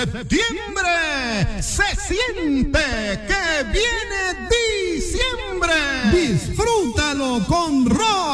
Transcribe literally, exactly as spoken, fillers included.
Septiembre se siente que viene diciembre. Disfrútalo con Rock